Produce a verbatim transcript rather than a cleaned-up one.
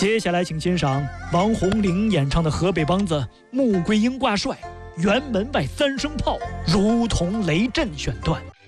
接下来，请欣赏王红龄演唱的河北梆子《穆桂英挂帅》，辕门外三声炮，如同雷震选段。